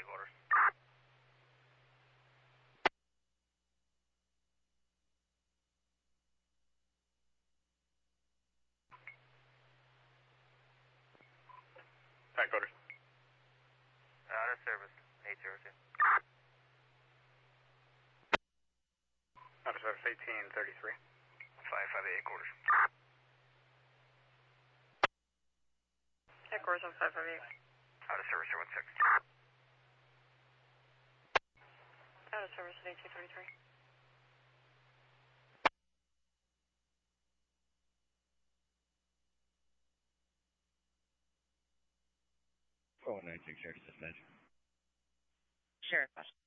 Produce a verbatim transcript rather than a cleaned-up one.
quarters. Five quarters. Out of service, eight zero two. Out of service, eighteen thirty-three. Five five eight quarters. Headquarters on five five eight. Out of service, zero one six. Out of service at eighteen thirty-three. four one nine six, Sheriff's Dispatch. Sheriff.